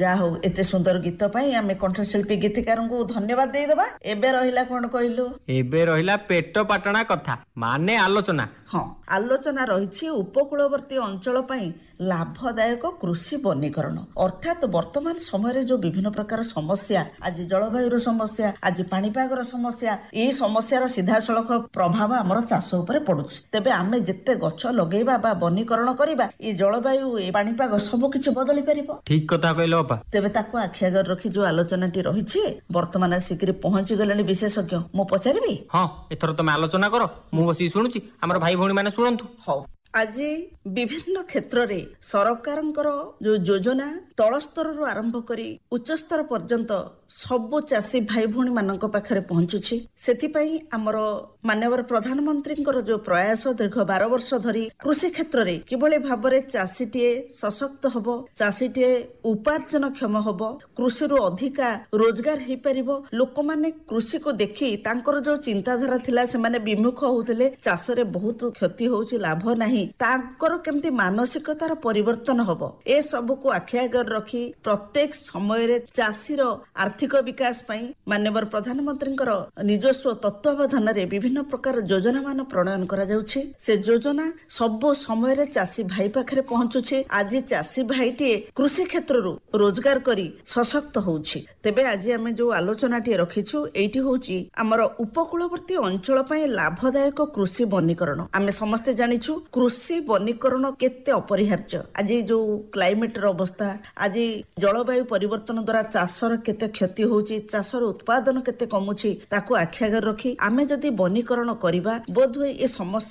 ଯାହା ହଉ ଏତେ ସୁନ୍ଦର ଗୀତ ପାଇଁ ଆମେ କଣ୍ଠଶିଳ୍ପୀ ଗୀତିକାରଙ୍କୁ ଧନ୍ୟବାଦ ଦେଇଦବା। ଏବେ ରହିଲା କଣ କହିଲୁ? ଏବେ ରହିଲା ପେଟ ପାଟଣା କଥା ମାନେ ଆଲୋଚନା। ହଁ, ଆଲୋଚନା ରହିଛି ଉପକୂଳବର୍ତ୍ତୀ ଅଞ୍ଚଳ ପାଇଁ ଲାଭଦାୟକ କୃଷି ବନୀକରଣ। ଅର୍ଥାତ୍ ବର୍ତ୍ତମାନ ସମୟରେ ଯୋଉ ବିଭିନ୍ନ ପ୍ରକାର ସମସ୍ୟା, ଆଜି ଜଳବାୟୁର ସମସ୍ୟା, ଆଜି ପାଣିପାଗର ସମସ୍ୟା, ଏଇ ସମସ୍ୟାର ସିଧାସଳଖ ପ୍ରଭାବ ଆମର ଚାଷ ଉପରେ ପଡୁଛି। ତେବେ ଆମେ ଯେତେ ଗଛ ଲଗେଇବା ବା ବନୀକରଣ କରିବା, ଏ ଜଳବାୟୁ ଏ ପାଣିପାଗ ସବୁ କିଛି ବଦଳି ପାରିବ। ଠିକ କଥା କହିଲ ଅପା। ତେବେ ତାକୁ ଆଖି ଆଗରେ ରଖି ଯୋଉ ଆଲୋଚନାଟି ରହିଛି, ବର୍ତ୍ତମାନ ଆସିକିରି ପହଞ୍ଚି ଗଲେଣି ବିଶେଷଜ୍ଞ। ମୁଁ ପଚାରିବି? ହଁ, ଏଥର ତମେ ଆଲୋଚନା କର, ମୁଁ ବସିକି ଶୁଣୁଛି, ଆମର ଭାଇ ଭଉଣୀ ମାନେ ଶୁଣନ୍ତୁ। ହଉ। ଆଜି ବିଭିନ୍ନ କ୍ଷେତ୍ରରେ ସରକାରଙ୍କର ଯୋଉ ଯୋଜନା ତଳସ୍ତରରୁ ଆରମ୍ଭ କରି ଉଚ୍ଚସ୍ତର ପର୍ଯ୍ୟନ୍ତ ସବୁ ଚାଷୀ ଭାଇ ଭଉଣୀ ମାନଙ୍କ ପାଖରେ ପହଞ୍ଚୁଛି। ସେଥିପାଇଁ ଆମର ମାନ୍ୟବର ପ୍ରଧାନମନ୍ତ୍ରୀଙ୍କର ଯୋଉ ପ୍ରୟାସ ଦୀର୍ଘ 12 ବର୍ଷ ଧରି କୃଷି କ୍ଷେତ୍ରରେ କିଭଳି ଭାବରେ ଚାଷୀଟିଏ ସଶକ୍ତ ହବ, ଚାଷୀଟିଏ ଉପାର୍ଜନକ୍ଷମ ହବ, କୃଷିରୁ ଅଧିକା ରୋଜଗାର ହେଇପାରିବ। ଲୋକମାନେ କୃଷିକୁ ଦେଖି ତାଙ୍କର ଯୋଉ ଚିନ୍ତାଧାରା ଥିଲା, ସେମାନେ ବିମୁଖ ହଉଥିଲେ ଚାଷରେ ବହୁତ କ୍ଷତି ହଉଛି, ଲାଭ ନାହିଁ, ତାଙ୍କର କେମିତି ମାନସିକତାର ପରିବର୍ତ୍ତନ ହବ, ଏ ସବୁକୁ ଆଖି ଆଗରେ ରଖି ପ୍ରତ୍ୟେକ ସମୟରେ ଚାଷୀର ଆର୍ଥିକ ବିକାଶ ପାଇଁ ମାନ୍ୟବର ପ୍ରଧାନମନ୍ତ୍ରୀଙ୍କର ନିଜସ୍ୱ ତତ୍ତ୍ୱାବଧାନରେ ବିଭିନ୍ନ ପ୍ରକାର ଯୋଜନା ମାନ ପ୍ରଣୟନ କରାଯାଉଛି। ସେ ଯୋଜନା ସବୁ ସମୟରେ ଚାଷୀ ଭାଇ ପାଖରେ ପହଞ୍ଚୁଛି। ଆଜି ଚାଷୀ ଭାଇଟିଏ କୃଷି କ୍ଷେତ୍ରରୁ ରୋଜଗାର କରି ସଶକ୍ତ ହଉଛି। ତେବେ ଆଜି ଆମେ ଯୋଉ ଆଲୋଚନାଟିଏ ରଖିଛୁ, ଏଇଟି ହଉଛି ଆମର ଉପକୂଳବର୍ତ୍ତୀ ଅଞ୍ଚଳ ପାଇଁ ଲାଭଦାୟକ କୃଷି ବନୀକରଣ। ଆମେ ସମସ୍ତେ ଜାଣିଛୁ କୃଷି ବନୀକରଣ କେତେ ଅପରିହାର୍ଯ୍ୟ। ଆଜି ଯୋଉ କ୍ଲାଇମେଟର ଅବସ୍ଥା, ଆଜି ଜଳବାୟୁ ପରିବର୍ତ୍ତନ ଦ୍ୱାରା ଚାଷର କେତେ କ୍ଷତି ହଉଛି, ଚାଷର ଉତ୍ପାଦନ କେତେ କମୁଛି, ତାକୁ ଆଖି ଆଗରେ ରଖି ଆମେ ଯଦି ବନୀକରଣ କରିବା, ବୋଧହୁଏ ଏ ସମସ୍ୟା